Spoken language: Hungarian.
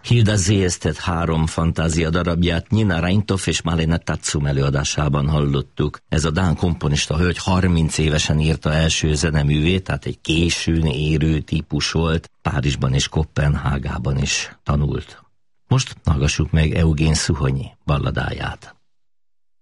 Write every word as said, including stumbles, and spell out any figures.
Hilda Zéesztet három fantázia darabját Nina Reintov és Malena Tatsum előadásában hallottuk. Ez a dán komponista hölgy harminc évesen írta első zeneművét, tehát egy későn érő típus volt, Párizsban és Koppenhágában is tanult. Most hallgassuk meg Eugén Szuhonyi balladáját.